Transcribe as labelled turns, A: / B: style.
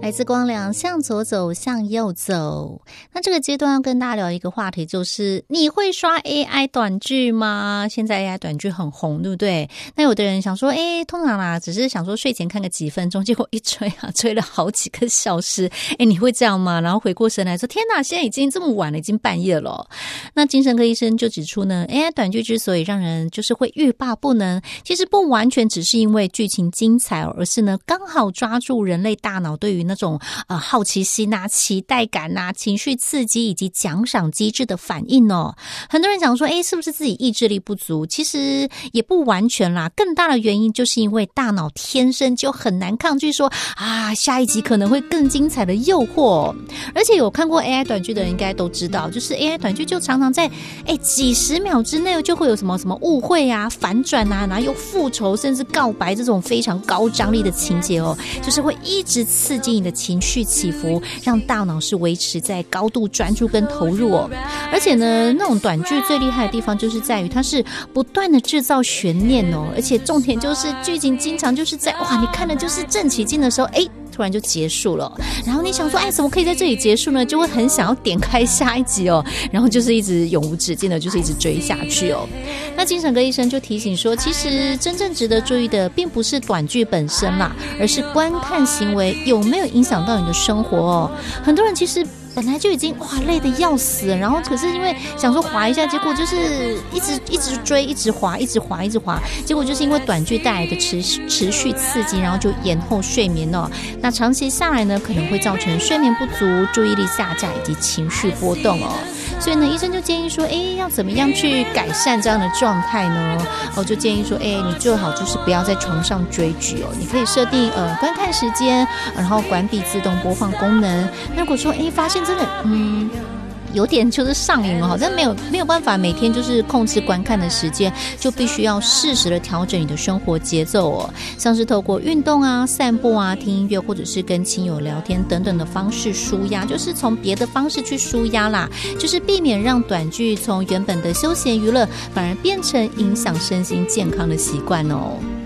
A: 来自光良，向左走，向右走。那这个阶段要跟大家聊一个话题，就是你会刷 AI 短剧吗？现在 AI 短剧很红，对不对？那有的人想说，通常啦，只是想说睡前看个几分钟，结果一追啊，追了好几个小时。你会这样吗？然后回过神来说，天哪，现在已经这么晚了，已经半夜了。那精神科医生就指出呢 ，AI 短剧之所以让人就是会欲罢不能，其实不完全只是因为剧情精彩，而是呢刚好抓住人类大脑对于那种好奇心啊、期待感啊、情绪刺激以及奖赏机制的反应哦。很多人讲说，是不是自己意志力不足？其实也不完全啦，更大的原因就是因为大脑天生就很难抗拒说下一集可能会更精彩的诱惑。而且有看过 AI 短剧的人应该都知道，就是 AI 短剧就常常在几十秒之内就会有什么误会啊、反转啊，然后又复仇甚至告白这种非常高张力的情节哦，就是会一直刺激你的情绪起伏，让大脑是维持在高度专注跟投入哦。而且呢，那种短剧最厉害的地方就是在于它是不断的制造悬念哦，而且重点就是剧情经常就是在你看的就是正起劲的时候，突然就结束了，然后你想说怎么可以在这里结束呢？就会很想要点开下一集哦，然后就是一直永无止境的就是一直追下去哦。那精神科医生就提醒说，其实真正值得注意的并不是短剧本身啦，而是观看行为有没有影响到你的生活哦。很多人其实本来就已经累得要死了，然后可是因为想说滑一下，结果就是一直追，一直滑，结果就是因为短剧带来的持续刺激，然后就延后睡眠哦。那长期下来呢，可能会造成睡眠不足、注意力下降以及情绪波动哦。所以呢，医生就建议说，要怎么样去改善这样的状态呢？就建议说，你最好就是不要在床上追剧哦，你可以设定观看时间，然后关闭自动播放功能。那如果说发现真的有点就是上瘾了，好像没有办法每天就是控制观看的时间，就必须要适时的调整你的生活节奏哦，像是透过运动啊、散步啊、听音乐或者是跟亲友聊天等等的方式抒压，就是从别的方式去抒压啦，就是避免让短剧从原本的休闲娱乐反而变成影响身心健康的习惯哦。